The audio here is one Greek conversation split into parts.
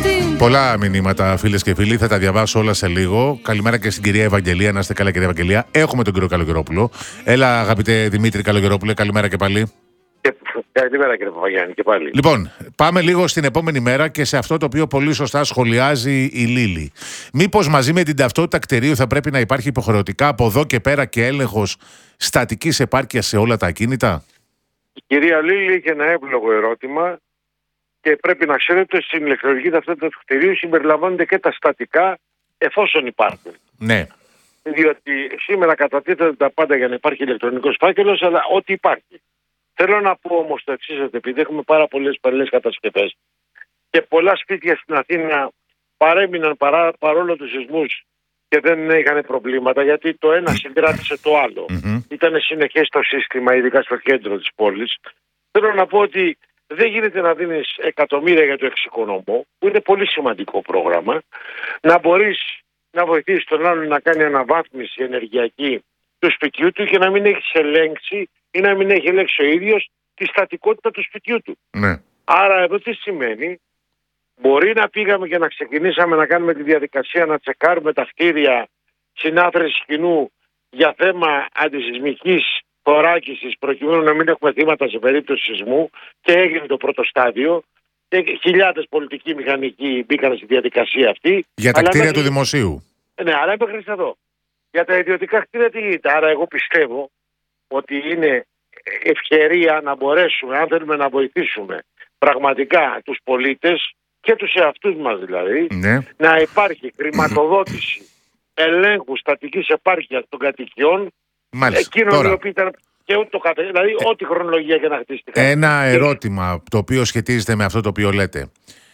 Πολλά μηνύματα, φίλες και φίλοι, θα τα διαβάσω όλα σε λίγο. Καλημέρα και στην κυρία Ευαγγελία. Να είστε καλά, κυρία Ευαγγελία. Έχουμε τον κύριο Καλογερόπουλο. Έλα, αγαπητέ Δημήτρη Καλογερόπουλε, καλημέρα και πάλι. Καλημέρα, κύριε Παπαγιάννη, και πάλι. Λοιπόν, πάμε λίγο στην επόμενη μέρα και σε αυτό το οποίο πολύ σωστά σχολιάζει η Λίλη. Μήπως μαζί με την ταυτότητα κτηρίου θα πρέπει να υπάρχει υποχρεωτικά από εδώ και πέρα και έλεγχος στατικής επάρκειας σε όλα τα ακίνητα? Η κυρία Λίλη είχε ένα εύλογο ερώτημα και πρέπει να ξέρετε ότι στην ηλεκτρονική ταυτότητα του κτηρίου συμπεριλαμβάνονται και τα στατικά εφόσον υπάρχουν. Ναι. Διότι σήμερα κατατίθεται τα πάντα για να υπάρχει ηλεκτρονικός φάκελος, αλλά ό,τι υπάρχει. Θέλω να πω όμως το εξής, ότι επειδή έχουμε πάρα πολλές παλιές κατασκευές και πολλά σπίτια στην Αθήνα παρέμειναν παρόλο τους σεισμούς και δεν είχαν προβλήματα, γιατί το ένα συγκράτησε το άλλο. Ήταν συνεχές το σύστημα, ειδικά στο κέντρο της πόλης. Θέλω να πω ότι δεν γίνεται να δίνεις εκατομμύρια για το εξοικονομό, που είναι πολύ σημαντικό πρόγραμμα, να μπορείς να βοηθήσεις τον άλλον να κάνει αναβάθμιση ενεργειακή του σπιτιού του και να μην έχεις ελέγξει ή να μην έχει ελέγξει ο ίδιος τη στατικότητα του σπιτιού του. Ναι. Άρα εδώ τι σημαίνει? Μπορεί να πήγαμε και να ξεκινήσαμε να κάνουμε τη διαδικασία να τσεκάρουμε τα κτίρια συνάθρησης κοινού για θέμα αντισυσμικής θωράκισης, προκειμένου να μην έχουμε θύματα σε περίπτωση σεισμού, και έγινε το πρώτο στάδιο και χιλιάδες πολιτικοί μηχανικοί μπήκαν στη διαδικασία αυτή. Για τα κτίρια του δημοσίου. Ναι, αλλά μέχρι εδώ. Για τα ιδιωτικά κτίρια τι γίνεται? Άρα εγώ πιστεύω ότι είναι ευκαιρία να μπορέσουμε, αν θέλουμε να βοηθήσουμε πραγματικά τους πολίτες και τους εαυτούς μας δηλαδή, Ναι. να υπάρχει χρηματοδότηση ελέγχου στατικής επάρκειας των κατοικιών, εκείνων οι οποίοι ήταν και ούτε το δηλαδή ό,τι χρονολογία και να χτίστηκαν. Ένα ερώτημα το οποίο σχετίζεται με αυτό το οποίο λέτε.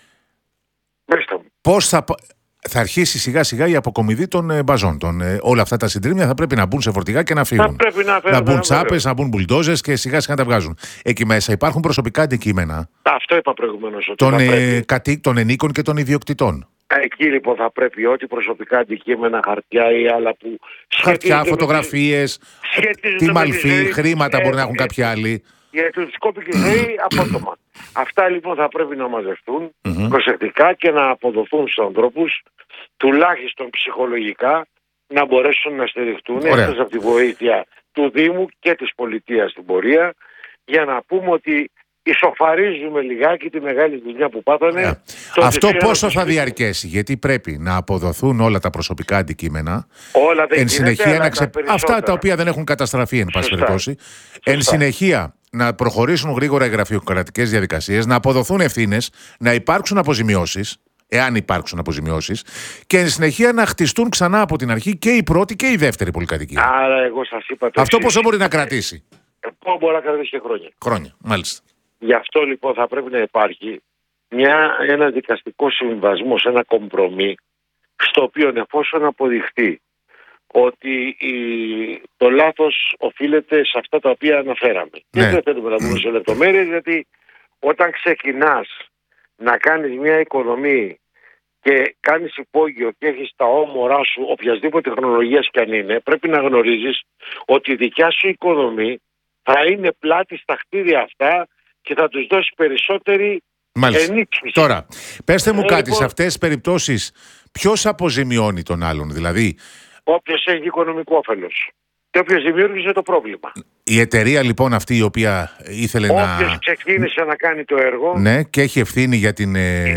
Πώς θα αρχίσει σιγά σιγά η αποκομιδή των μπαζών? Όλα αυτά τα συντρίμμια θα πρέπει να μπουν σε φορτηγά και να φύγουν. Θα πρέπει να μπουν τσάπες, να μπουν μπουλντόζες και σιγά σιγά να τα βγάζουν. Εκεί μέσα υπάρχουν προσωπικά αντικείμενα. Αυτό είπα προηγουμένως. Των ενίκων και των ιδιοκτητών. Εκεί λοιπόν θα πρέπει ό,τι προσωπικά αντικείμενα, χαρτιά ή άλλα που. Χαρτιά, φωτογραφίες, τη μαλφή, χρήματα μπορεί να έχουν κάποιοι άλλοι. Για τους κόπικη ζωή απότομα. Αυτά λοιπόν θα πρέπει να μαζευτούν προσεκτικά και να αποδοθούν στους ανθρώπους, τουλάχιστον ψυχολογικά, να μπορέσουν να στηριχτούν εκτός από τη βοήθεια του Δήμου και της πολιτείας στην πορεία, για να πούμε ότι ισοφαρίζουμε λιγάκι τη μεγάλη δουλειά που πάθανε. Αυτό πόσο θα διαρκέσει? Γιατί πρέπει να αποδοθούν όλα τα προσωπικά αντικείμενα. Όλα δεν εν συνεχεία αυτά τα οποία δεν έχουν καταστραφεί, εν πάση περιπτώσει. Εν συνεχεία να προχωρήσουν γρήγορα οι γραφειοκρατικές διαδικασίες, να αποδοθούν ευθύνες, να υπάρξουν αποζημιώσεις, εάν υπάρξουν αποζημιώσεις, και εν συνεχεία να χτιστούν ξανά από την αρχή και η πρώτη και η δεύτερη πολυκατοικία. Άρα εγώ σας είπα αυτό πόσο μπορεί να κρατήσει? Μπορεί να κρατήσει και χρόνια. Χρόνια, μάλιστα. Γι' αυτό λοιπόν θα πρέπει να υπάρχει ένα δικαστικό συμβασμό, ένα κομπρομί, στο οποίο εφόσον αποδειχτεί ότι το λάθος οφείλεται σε αυτά τα οποία αναφέραμε. Ναι. Και δεν θέλουμε να μπούμε σε λεπτομέρειες, γιατί όταν ξεκινάς να κάνεις μια οικοδομή και κάνεις υπόγειο και έχεις τα όμορά σου οποιασδήποτε χρονολογίας κι αν είναι, πρέπει να γνωρίζεις ότι η δικιά σου οικοδομή θα είναι πλάτη στα κτίρια αυτά και θα τους δώσει περισσότερη ενίσχυση. Τώρα, πέστε μου κάτι, σε αυτές τις περιπτώσεις ποιος αποζημιώνει τον άλλον? Δηλαδή, όποιος έχει οικονομικό όφελος και όποιος δημιούργησε το πρόβλημα. Η εταιρεία λοιπόν αυτή η οποία ήθελε όποιος ξεκίνησε να κάνει το έργο, ναι, και έχει ευθύνη για την,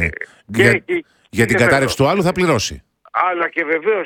για την κατάρρευση του άλλου, θα πληρώσει. Αλλά και βεβαίως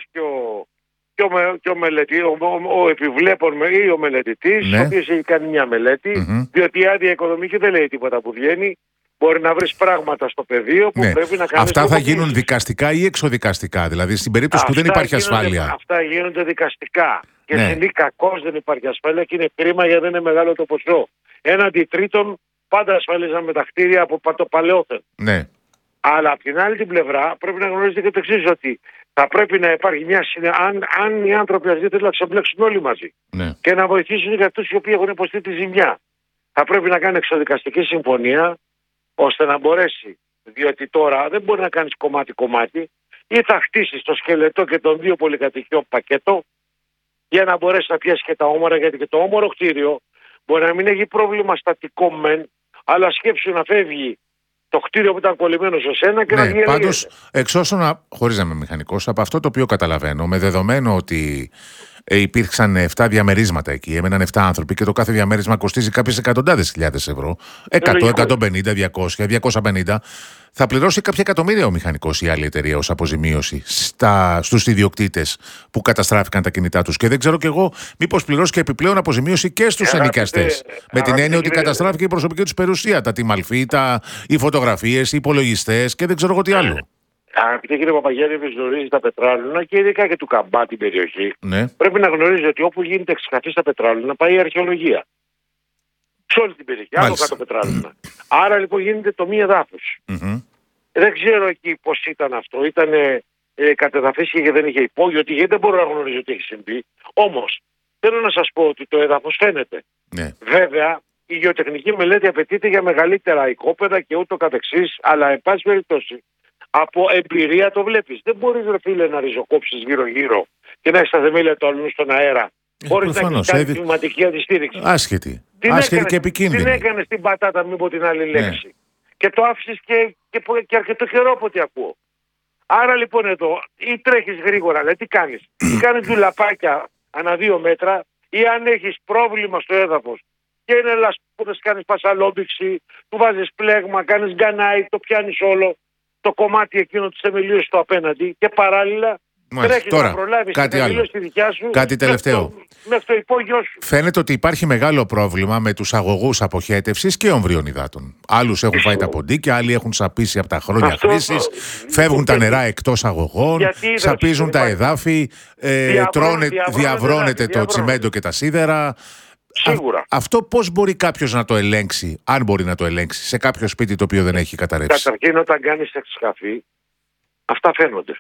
ο επιβλέπων ή ο μελετητής, ο οποίος έχει κάνει μια μελέτη, διότι η άδεια οικοδομική δεν λέει τίποτα που βγαίνει. Μπορεί να βρεις πράγματα στο πεδίο που πρέπει να κάνεις. Αυτά θα γίνουν δικαστικά ή εξοδικαστικά? Δηλαδή στην περίπτωση που δεν υπάρχει ασφάλεια. Αυτά γίνονται δικαστικά. Και συνήθως κακώς δεν υπάρχει ασφάλεια και είναι κρίμα, γιατί δεν είναι μεγάλο το ποσό. Έναντι τρίτων πάντα ασφαλίζαμε τα κτίρια από το παλαιότερο. Ναι. Αλλά από την άλλη την πλευρά πρέπει να γνωρίζετε και το εξής, ότι θα πρέπει να υπάρχει αν οι άνθρωποι αυτοί θέλουν να ξεμπλέξουν όλοι μαζί και να βοηθήσουν για αυτούς οι οποίοι έχουν υποστεί τη ζημιά, θα πρέπει να κάνει εξοδικαστική συμφωνία, ώστε να μπορέσει, διότι τώρα δεν μπορεί να κάνεις κομμάτι-κομμάτι, ή θα χτίσεις το σκελετό και των δύο πολυκατοικιών πακέτο για να μπορέσει να πιάσει και τα όμορα, γιατί και το όμορο κτίριο μπορεί να μην έχει πρόβλημα στατικό μεν, αλλά σκέψου να φεύγει στο κτίριο που ήταν κολλημένο σε σένα και να γυρίσει. Πάντως, εξ όσων, χωρίς να είμαι μηχανικός, από αυτό το οποίο καταλαβαίνω, με δεδομένο ότι υπήρξαν 7 διαμερίσματα εκεί, έμεναν 7 άνθρωποι και το κάθε διαμέρισμα κοστίζει κάποιες εκατοντάδες χιλιάδες ευρώ, 100, 150, 200, 250, θα πληρώσει κάποια εκατομμύρια ο μηχανικός ή άλλη εταιρεία ως αποζημίωση στους ιδιοκτήτες που καταστράφηκαν τα κινητά τους. Και δεν ξέρω κι εγώ μήπως πληρώσει και επιπλέον αποζημίωση και στους ενοικιαστές. Με την έννοια ότι καταστράφηκε η προσωπική τους περιουσία, τα τιμαλφή, οι φωτογραφίες, οι υπολογιστές και δεν ξέρω εγώ τι άλλο. Αγαπητέ κύριε Παπαγιάννη, γνωρίζει τα πετράλαινα και ειδικά και του Καμπά την περιοχή. Ναι. Πρέπει να γνωρίζει ότι όπου γίνεται εξκαφή στα πετράλαινα πάει η αρχαιολογία. Σε όλη την περιοχή, άνω κάτω πετράλαινα. Άρα λοιπόν γίνεται το μη εδάφους. Δεν ξέρω εκεί πώς ήταν αυτό. Ήταν κατεδαφίστηκε και δεν είχε υπόγειο, γιατί δεν μπορώ να γνωρίζω τι έχει συμβεί. Όμως θέλω να σας πω ότι το έδαφος φαίνεται. Ναι. Βέβαια η γεωτεχνική μελέτη απαιτείται για μεγαλύτερα οικόπεδα και ούτω καθεξής, αλλά εν πάση περιπτώσει από εμπειρία το βλέπεις. Δεν μπορείς, ρε φίλε, να ριζοκόψεις γύρω-γύρω και να έχεις τα θεμέλια του αλλού στον αέρα. Χωρίς να έχεις κάνει κλιματική αντιστήριξη. Άσχετη και επικίνδυνη. Την έκανες την πατάτα, μην πω την άλλη λέξη. Και το άφησες και αρκετό καιρό από ό,τι ακούω. Άρα λοιπόν εδώ ή τρέχεις γρήγορα, δηλαδή τι κάνεις. Ή κάνεις δουλαπάκια ανά 2 μέτρα, ή αν έχεις πρόβλημα στο έδαφος και είναι λασπούδες, κάνεις πασαλόμπηξη, του βάζεις πλέγμα, κάνεις γκανάι, το πιάνεις όλο το κομμάτι εκείνο της θεμελίωσης στο απέναντι και παράλληλα τρέχεις να προλάβεις τη θεμελίωση τη δικιά σου. Κάτι τελευταίο. Μέχρι το υπόγειο σου. Φαίνεται ότι υπάρχει μεγάλο πρόβλημα με τους αγωγούς αποχέτευσης και ομβρίων υδάτων. Άλλους έχουν φάει τα ποντίκια, άλλοι έχουν σαπίσει από τα χρόνια χρήσης, φεύγουν τα νερά εκτός αγωγών, σαπίζουν τα εδάφη, διαβρώνεται το τσιμέντο και τα σίδερα. Σίγουρα. Αυτό πώς μπορεί κάποιος να το ελέγξει, αν μπορεί να το ελέγξει, σε κάποιο σπίτι το οποίο δεν έχει καταρρεύσει? Καταρχήν, όταν κάνεις εξκαφή, αυτά φαίνονται.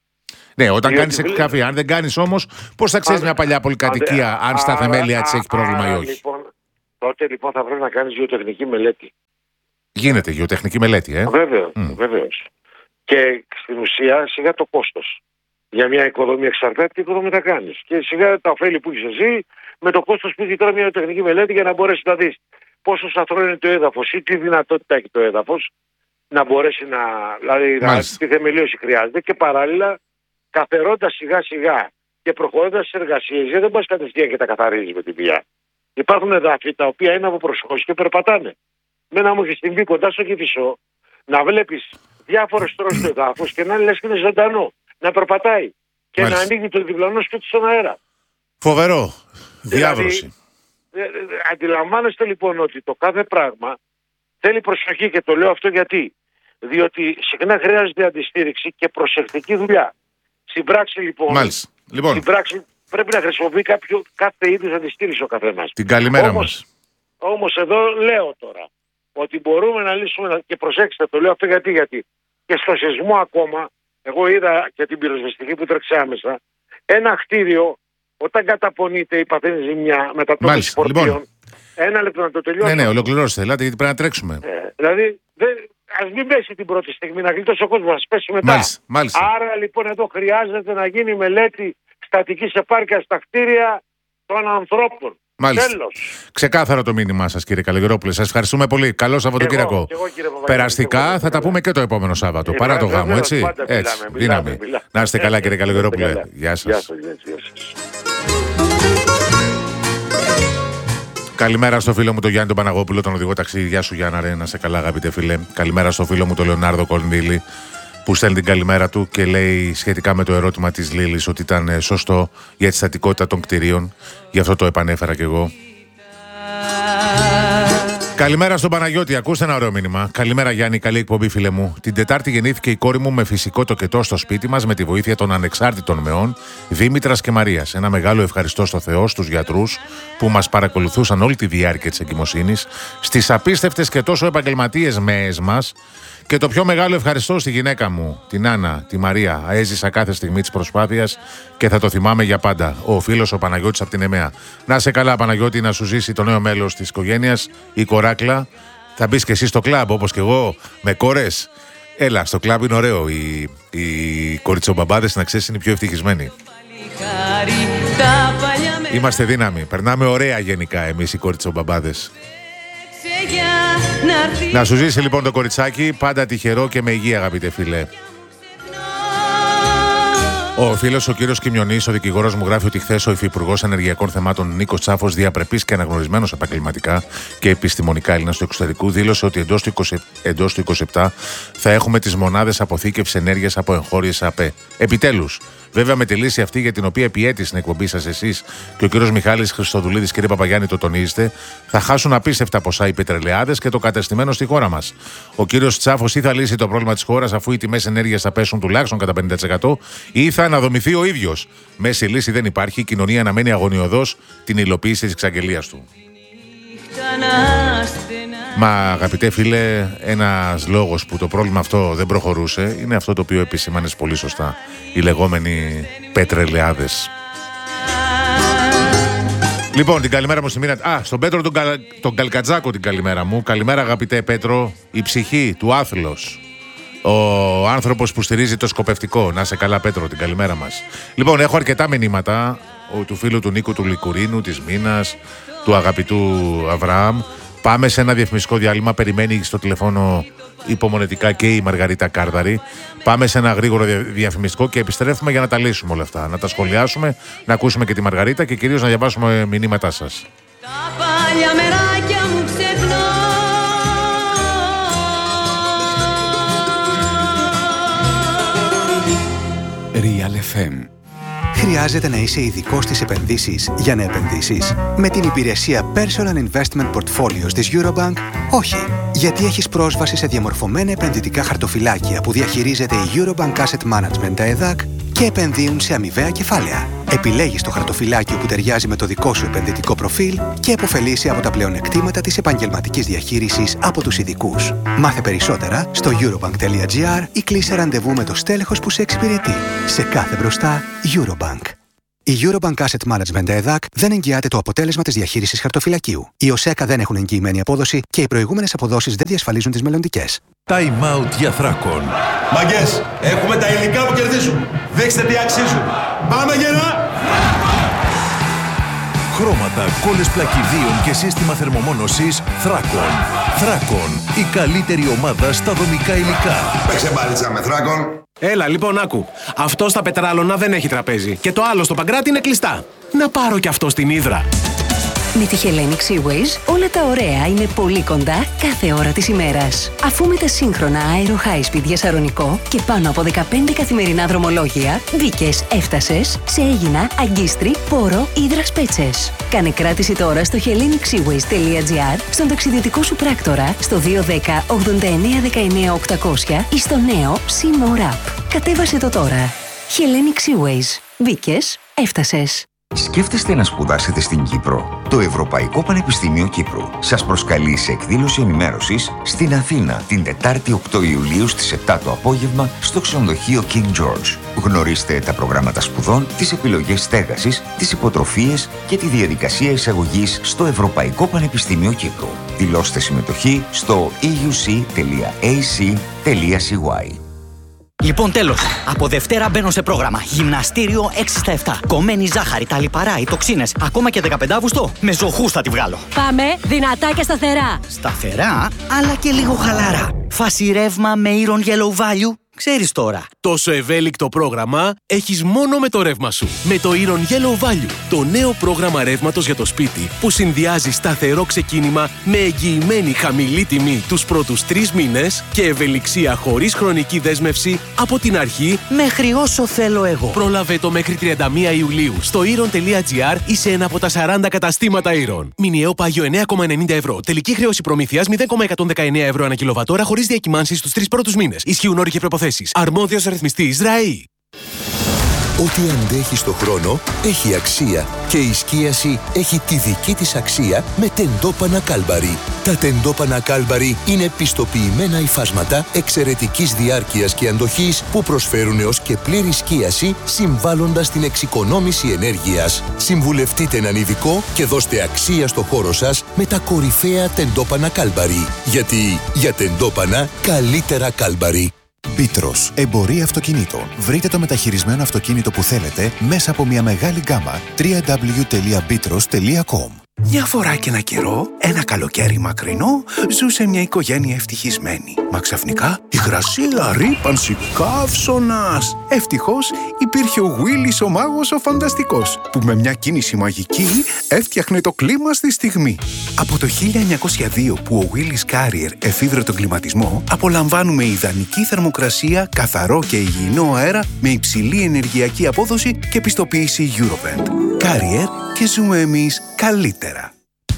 Ναι, όταν κάνεις εξκαφή. Αν δεν κάνεις όμως, πώς θα ξέρεις μια παλιά πολυκατοικία αν στα θεμέλια της έχει πρόβλημα ή όχι? Λοιπόν, τότε λοιπόν θα πρέπει να κάνεις γεωτεχνική μελέτη. Γίνεται γεωτεχνική μελέτη, Βεβαίως. Και στην ουσία σιγά το κόστος για μια οικοδομή εξαρτάται τι οικοδομή θα κάνεις. Και σιγά τα ωφέλη που έχεις εσύ με το κόστος που έχει τώρα μια γεωτεχνική μελέτη για να μπορέσει να δεις πόσο σαθρό είναι το έδαφος ή τι δυνατότητα έχει το έδαφος να μπορέσει να. Δηλαδή, τι θεμελίωση χρειάζεται και παράλληλα καθαιρώντας σιγά σιγά και προχωρώντας στις εργασίες, γιατί δεν μπορείς κατευθείαν και τα καθαρίζεις με τη βία. Υπάρχουν εδάφη τα οποία είναι από προσχώσεις και περπατάνε. Μένα μου έχει συμβεί κοντά στο Κηφισό να βλέπεις διάφορες τρώσεις του εδάφους και να λες και είναι ζωντανό, να περπατάει και να ανοίγει το διπλανό σπίτι στον αέρα. Φοβερό. Διάβρωση. Αντιλαμβάνεστε λοιπόν ότι το κάθε πράγμα θέλει προσοχή και το λέω αυτό γιατί. Διότι συχνά χρειάζεται αντιστήριξη και προσεκτική δουλειά. Στην πράξη λοιπόν, στην πράξη πρέπει να χρησιμοποιεί κάθε είδους αντιστήριξη ο καθένας. Την καλημέρα μας. Όμως εδώ λέω τώρα ότι μπορούμε να λύσουμε, και προσέξτε το λέω αυτό γιατί και στο σεισμό ακόμα, εγώ είδα και την πυροσβεστική που τρέξε άμεσα, ένα κτίριο όταν καταπονείται ή παθαίνει ζημιά μετατόπιση φορτίων. Ένα λεπτό να το τελειώσω. Ναι, ολοκληρώστε, ελάτε γιατί πρέπει να τρέξουμε. Δηλαδή, ας μην πέσει την πρώτη στιγμή, να γλιτώσει ο κόσμος, να πέσει μετά. Μάλιστα. Άρα λοιπόν εδώ χρειάζεται να γίνει μελέτη στατικής επάρκειας στα κτίρια των ανθρώπων. Τέλος. Ξεκάθαρο το μήνυμά σας, κύριε Καλλιγερόπουλε. Σας ευχαριστούμε πολύ. Καλό Σαββατοκύριακο. Περαστικά θα τα πούμε και το επόμενο Σάββατο. Παρά το γάμο, έτσι. Δύναμη. Να είστε καλά, κύριε Καλλιγερόπουλε. Γεια σας. Καλημέρα στο φίλο μου τον Γιάννη τον Παναγόπουλο, τον οδηγό ταξί. Γεια σου Γιάννα, ρε, να σε καλά, αγαπητέ φίλε. Καλημέρα στο φίλο μου τον Λεωνάρδο Κονδύλη, που στέλνει την καλημέρα του και λέει σχετικά με το ερώτημα της Λίλης ότι ήταν σωστό για τη στατικότητα των κτηρίων. Γι' αυτό το επανέφερα κι εγώ. Καλημέρα στον Παναγιώτη, ακούστε ένα ωραίο μήνυμα. Καλημέρα Γιάννη, καλή εκπομπή φίλε μου. Την Τετάρτη γεννήθηκε η κόρη μου με φυσικό τοκετό στο σπίτι μας με τη βοήθεια των ανεξάρτητων μεών Δήμητρας και Μαρίας. Ένα μεγάλο ευχαριστώ στο Θεό, στους γιατρούς που μας παρακολουθούσαν όλη τη διάρκεια της εγκυμοσύνης, στις απίστευτες και τόσο επαγγελματίες μέες μας. Και το πιο μεγάλο ευχαριστώ στη γυναίκα μου, την Άννα, τη Μαρία. Έζησα κάθε στιγμή της προσπάθειας και θα το θυμάμαι για πάντα. Ο φίλος ο Παναγιώτης από την ΕΜΕΑ. Να σε καλά, Παναγιώτη, να σου ζήσει το νέο μέλος της οικογένειας, η κοράκλα. Θα μπεις και εσύ στο κλαμπ, όπως και εγώ, με κόρες. Έλα, στο κλαμπ είναι ωραίο. Οι κοριτσομπαμπάδες, να ξέρεις, είναι οι πιο ευτυχισμένοι. Είμαστε δύναμοι. Περνάμε ωραία γενικά εμείς οι κοριτσομπαμπάδες. Να σου ζήσει λοιπόν το κοριτσάκι, πάντα τυχερό και με υγεία, αγαπητέ φίλε. Ο φίλος ο κύριος Κιμιονής, ο δικηγόρος μου, γράφει ότι χθες ο υφυπουργός ενεργειακών θεμάτων Νίκος Τσάφος, διαπρεπής και αναγνωρισμένος επαγγελματικά και επιστημονικά Έλληνας του εξωτερικού, δήλωσε ότι εντός του 27 θα έχουμε τις μονάδες αποθήκευσης ενέργειας από εγχώριες ΑΠΕ. Επιτέλους. Βέβαια, με τη λύση αυτή για την οποία επιέτει στην εκπομπή σας εσείς και ο κύριος Μιχάλης Χριστοδουλίδης, κύριε Παπαγιάννη, το τονίζετε, θα χάσουν απίστευτα ποσά οι πετρελαιάδες και το κατεστημένο στη χώρα μας. Ο κύριος Τσάφος ή θα λύσει το πρόβλημα της χώρας αφού οι τιμές ενέργειας θα πέσουν τουλάχιστον κατά 50% ή θα αναδομηθεί ο ίδιος. Μέση λύση δεν υπάρχει. Η κοινωνία αναμένει αγωνιωδώς την υλοποίηση της εξαγγελίας του. Μα αγαπητέ φίλε, ένας λόγος που το πρόβλημα αυτό δεν προχωρούσε είναι αυτό το οποίο επισήμανες πολύ σωστά. Οι λεγόμενοι πετρελαιάδες. Λοιπόν, την καλημέρα μου στη μοίρα. Στον Πέτρο τον Καλκατζάκο την καλημέρα μου. Καλημέρα αγαπητέ Πέτρο. Η ψυχή του άθλος. Ο άνθρωπος που στηρίζει το σκοπευτικό. Να σε καλά Πέτρο, την καλημέρα μας. Λοιπόν, έχω αρκετά μηνύματα του φίλου του Νίκου του Λικουρίνου, της Μίνας, του αγαπητού Αβραάμ. Πάμε σε ένα διαφημιστικό διάλειμμα. Περιμένει στο τηλεφώνο υπομονετικά και η Μαργαρίτα Κάρδαρη. Πάμε σε ένα γρήγορο διαφημιστικό και επιστρέφουμε για να τα λύσουμε όλα αυτά. Να τα σχολιάσουμε, να ακούσουμε και τη Μαργαρίτα και κυρίως να διαβάσουμε μηνύματά σας. Τα παλιά μεράκια μου ξεχνώ. Real FM. Χρειάζεται να είσαι ειδικός στις επενδύσεις για να επενδύσεις? Με την υπηρεσία Personal Investment Portfolios της Eurobank, όχι. Γιατί έχεις πρόσβαση σε διαμορφωμένα επενδυτικά χαρτοφυλάκια που διαχειρίζεται η Eurobank Asset Management, τα ΕΔΑΚ, και επενδύουν σε αμοιβαία κεφάλαια. Επιλέγεις το χαρτοφυλάκιο που ταιριάζει με το δικό σου επενδυτικό προφίλ και επωφελείσαι από τα πλεονεκτήματα της επαγγελματικής διαχείρισης από τους ειδικούς. Μάθε περισσότερα στο eurobank.gr ή κλείσε ραντεβού με το στέλεχος που σε εξυπηρετεί. Σε κάθε μπροστά, Eurobank. Η Eurobank Asset Management ΕΔΑΚ δεν εγγυάται το αποτέλεσμα της διαχείρισης χαρτοφυλακίου. Οι ΟΣΕΚΑ δεν έχουν εγγυημένη απόδοση και οι προηγούμενες αποδόσεις δεν διασφαλίζουν τις μελλοντικές. Time out για Θράκον. Μαγκές, έχουμε τα υλικά που κερδίζουν. Δείξτε τι αξίζουν. Πάμε γερά! Χρώματα, κόλλες πλακιδίων και σύστημα θερμομόνωσης Θράκον. Θράκον, η καλύτερη ομάδα στα δομικά υλικά. Παίξε μπάλιτσα με Θράκον. Έλα, λοιπόν, άκου. Αυτό στα Πετράλωνα δεν έχει τραπέζι. Και το άλλο στο Παγκράτη είναι κλειστά. Να πάρω κι αυτό στην Ύδρα. Με τη Hellenic Seaways όλα τα ωραία είναι πολύ κοντά κάθε ώρα της ημέρας. Αφού με τα σύγχρονα Aero High Speed για Σαρονικό και πάνω από 15 καθημερινά δρομολόγια, μπήκες, έφτασες σε Αίγινα, Αγκίστρι, Πόρο, Ύδρας Πέτσες. Κάνε κράτηση τώρα στο hellenicsseaways.gr, στον ταξιδιωτικό σου πράκτορα, στο 210 89 19 800 ή στο νέο SeaMore App. Κατέβασε το τώρα. Hellenic Seaways. Μπήκες, έφτασες. Σκέφτεστε να σπουδάσετε στην Κύπρο? Το Ευρωπαϊκό Πανεπιστήμιο Κύπρου σας προσκαλεί σε εκδήλωση ενημέρωσης στην Αθήνα την Τετάρτη 8 Ιουλίου στις 7 το απόγευμα στο ξενοδοχείο King George. Γνωρίστε τα προγράμματα σπουδών, τις επιλογές στέγασης, τις υποτροφίες και τη διαδικασία εισαγωγής στο Ευρωπαϊκό Πανεπιστήμιο Κύπρου. Δηλώστε συμμετοχή στο euc.ac.cy. Λοιπόν, τέλος. Από Δευτέρα μπαίνω σε πρόγραμμα. Γυμναστήριο 6 στα 7. Κομμένη ζάχαρη, τα λιπαρά, οι τοξίνες. Ακόμα και 15 Αύγουστο. Με ζωχούς θα τη βγάλω. Πάμε δυνατά και σταθερά. Σταθερά, αλλά και λίγο χαλάρα. Φάση ρεύμα με Iron Yellow Value. Ξέρεις τώρα. Τόσο ευέλικτο πρόγραμμα έχεις μόνο με το ρεύμα σου. Με το Iron Yellow Value, το νέο πρόγραμμα ρεύματος για το σπίτι που συνδυάζει σταθερό ξεκίνημα με εγγυημένη χαμηλή τιμή τους πρώτους 3 μήνες και ευελιξία χωρίς χρονική δέσμευση από την αρχή μέχρι όσο θέλω εγώ. Πρόλαβε το μέχρι 31 Ιουλίου στο iron.gr ή σε ένα από τα 40 καταστήματα Iron. Μηνιαίο πάγιο 9,90 ευρώ. Τελική χρέωση προμήθειας 0,119 ευρώ ανά κιλοβατόρα χωρίς διακυμάνσεις στους 3 πρώτους μήνες. Ισχύουν όροι και προϋποθέσεις. Αρμόδιος ρυθμιστής ΡΑΗ. Ό,τι αντέχει στο χρόνο έχει αξία και η σκίαση έχει τη δική της αξία με τεντόπανα Κάλμπαρι. Τα τεντόπανα Κάλμπαρι είναι πιστοποιημένα υφάσματα εξαιρετικής διάρκειας και αντοχής που προσφέρουν έως και πλήρη σκίαση συμβάλλοντας στην εξοικονόμηση ενέργειας. Συμβουλευτείτε έναν ειδικό και δώστε αξία στο χώρο σας με τα κορυφαία τεντόπανα Κάλμπαρι. Γιατί για τεντόπανα καλύτερα Κάλμπαρι. Πίτρος, εμπορία αυτοκινήτων. Βρείτε το μεταχειρισμένο αυτοκίνητο που θέλετε μέσα από μια μεγάλη γκάμα. www.bitros.com. Μια φορά και ένα καιρό, ένα καλοκαίρι μακρινό, ζούσε μια οικογένεια ευτυχισμένη. Μα ξαφνικά, υγρασία, ρύπανση, καύσωνας. Ευτυχώς, υπήρχε ο Γουίλης ο μάγος ο φανταστικός, που με μια κίνηση μαγική έφτιαχνε το κλίμα στη στιγμή. Από το 1902 που ο Willis Carrier εφήβρε τον κλιματισμό, απολαμβάνουμε ιδανική θερμοκρασία, καθαρό και υγιεινό αέρα με υψηλή ενεργειακή απόδοση και πιστοποίηση Eurovent. Carrier, και ζούμε εμείς καλύτερα.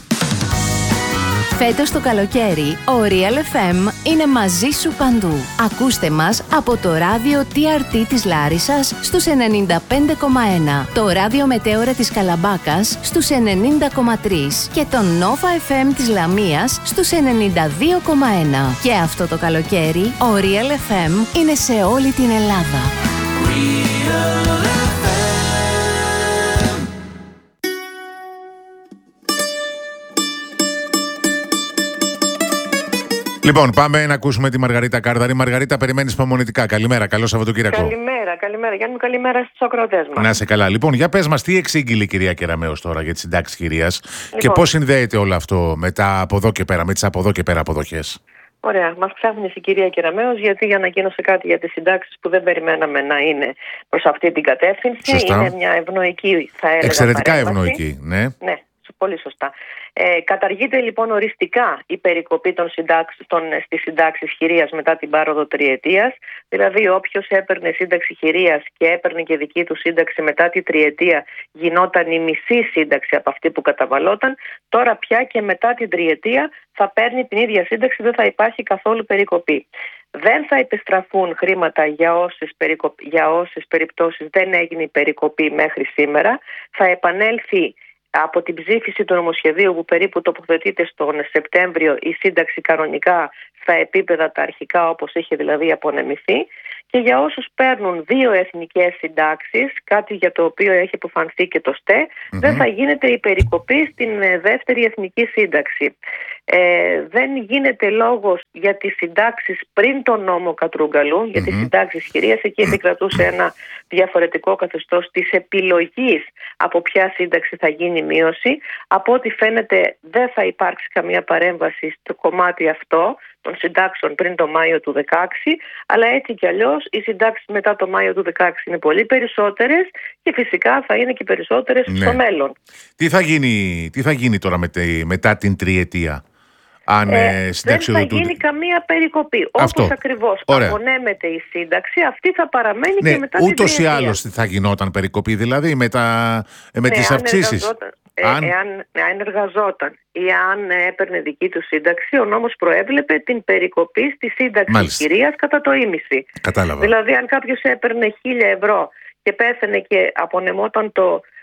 Φέτος το καλοκαίρι, ο Real FM είναι μαζί σου παντού. Ακούστε μας από το ράδιο TRT της Λάρισσας στους 95,1, το ράδιο Μετέωρα της Καλαμπάκας στους 90,3 και το Nova FM της Λαμίας στους 92,1. Και αυτό το καλοκαίρι, ο Real FM είναι σε όλη την Ελλάδα. Λοιπόν, πάμε να ακούσουμε τη Μαργαρίτα Κάρδαρη. Μαργαρίτα, περιμένεις υπομονητικά. Καλημέρα, καλό Σαββατοκύριακο. Καλημέρα. Γιάννη μου, καλημέρα στους ακροατές μας. Να είσαι καλά. Λοιπόν, για πες μας, τι εξήγηλε η κυρία Κεραμέως τώρα για τις συντάξεις κυρίας και πώς συνδέεται όλο αυτό με τα από εδώ και πέρα, με τις από εδώ και πέρα αποδοχές. Ωραία. Μας ξάφνησε η κυρία Κεραμέως γιατί ανακοίνωσε κάτι για τις συντάξεις που δεν περιμέναμε να είναι προς αυτή την κατεύθυνση. Σωστά. Είναι μια ευνοϊκή, θα έλεγα. Εξαιρετικά παρέμβαση. ευνοϊκή, ναι. Ναι. Πολύ σωστά. Καταργείται λοιπόν οριστικά η περικοπή στις συντάξεις χειρίας μετά την πάροδο τριετίας. Δηλαδή όποιος έπαιρνε σύνταξη χειρίας και έπαιρνε και δική του σύνταξη μετά τη τριετία γινόταν η μισή σύνταξη από αυτή που καταβαλόταν. Τώρα πια και μετά την τριετία θα παίρνει την ίδια σύνταξη, δεν θα υπάρχει καθόλου περικοπή. Δεν θα επιστραφούν χρήματα για όσες περιπτώσεις δεν έγινε η περικοπή μέχρι σήμερα. Θα επανέλθει από την ψήφιση του νομοσχεδίου που περίπου τοποθετείται στον Σεπτέμβριο η σύνταξη κανονικά στα επίπεδα τα αρχικά όπως είχε δηλαδή απονεμηθεί, και για όσους παίρνουν δύο εθνικές συντάξεις, κάτι για το οποίο έχει αποφανθεί και το ΣΤΕ, δεν θα γίνεται η περικοπή στην δεύτερη εθνική σύνταξη. Δεν γίνεται λόγος για τις συντάξεις πριν τον νόμο Κατρούγκαλου, για τις συντάξεις χειρίας. Εκεί επικρατούσε ένα διαφορετικό καθεστώς της επιλογής από ποια σύνταξη θα γίνει μείωση. Από ό,τι φαίνεται δεν θα υπάρξει καμία παρέμβαση στο κομμάτι αυτό των συντάξεων πριν το Μάιο του 2016, αλλά έτσι κι αλλιώς οι συντάξεις μετά το Μάιο του 2016 είναι πολύ περισσότερες και φυσικά θα είναι και περισσότερες στο μέλλον. Τι θα γίνει τώρα μετά την τριετία? Δεν θα γίνει καμία περικοπή. Όπως ακριβώς απονέμεται η σύνταξη, αυτή θα παραμένει και μετά την τριετία. Ούτως ή άλλως θα γινόταν περικοπή, δηλαδή με τις αυξήσεις. Αν εργαζόταν ή αν έπαιρνε δική του σύνταξη, ο νόμος προέβλεπε την περικοπή στη σύνταξη χειρίας κατά το ίμιση. Κατάλαβα. Δηλαδή αν κάποιος έπαιρνε 1.000 ευρώ και πέθανε και απονεμόταν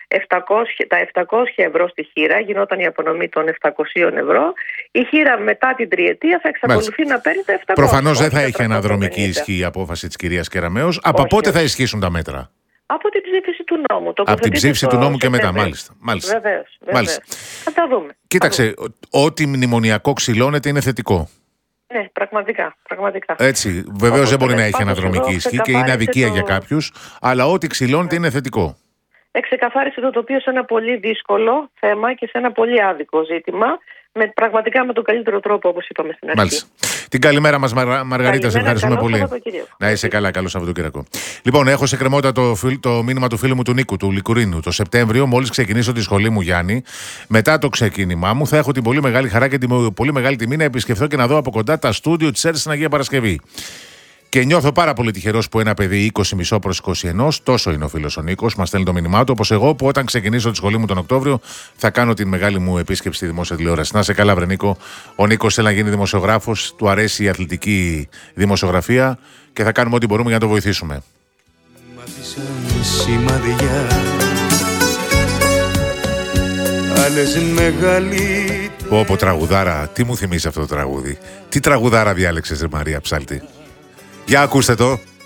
τα 700 ευρώ στη χείρα, γινόταν η απονομή των 700 ευρώ, η χείρα μετά την τριετία θα εξακολουθεί να παίρνει τα 700. Προφανώς δεν θα έχει αναδρομική ισχύ η απόφαση της κυρίας Κεραμέως. Από πότε θα ισχύσουν τα μέτρα? Από την ψήφιση του νόμου. Από την ψήφιση του νόμου και μετά, μάλιστα. Βεβαίως. Θα τα δούμε. Κοίταξε, ό,τι μνημονιακό ξυλώνεται είναι θετικό. Ναι, πραγματικά. Έτσι, βεβαίως δεν μπορεί να έχει αναδρομική ισχύ και είναι αδικία για κάποιους, αλλά ό,τι ξυλώνεται είναι θετικό. Ξεκαθάρισε το τοπίο σε ένα πολύ δύσκολο θέμα και σε ένα πολύ άδικο ζήτημα, πραγματικά με τον καλύτερο τρόπο, όπως είπαμε στην αρχή. Μάλιστα. Την καλημέρα μας, Μαργαρίτα, σε ευχαριστούμε πολύ. Να είσαι καλά, καλό Σαββατοκύριακο. Λοιπόν, έχω σε κρεμότητα το μήνυμα του φίλου μου του Νίκου, του Λικουρίνου. Το Σεπτέμβριο, μόλις ξεκινήσω τη σχολή μου, Γιάννη, μετά το ξεκίνημά μου, θα έχω την πολύ μεγάλη χαρά και την πολύ μεγάλη τιμή να επισκεφθώ και να δω από κοντά τα στούντιο της ΕΡΤ στην Αγία Παρασκευή. Και νιώθω πάρα πολύ τυχερός που ένα παιδί 20,5 προς 21, τόσο είναι ο φίλος ο Νίκος, μας στέλνει το μήνυμά του, όπως εγώ που όταν ξεκινήσω τη σχολή μου τον Οκτώβριο θα κάνω την μεγάλη μου επίσκεψη στη δημόσια τηλεόραση. Να σε καλά, βρε Νίκο. Ο Νίκος θέλει να γίνει δημοσιογράφος, του αρέσει η αθλητική δημοσιογραφία και θα κάνουμε ό,τι μπορούμε για να το βοηθήσουμε. Πω τραγουδάρα, τι μου θυμίζει αυτό το τραγούδι. Τι τραγουδάρα διάλεξες, ρε Μαρία Ψάλτη? Για ακούστε το.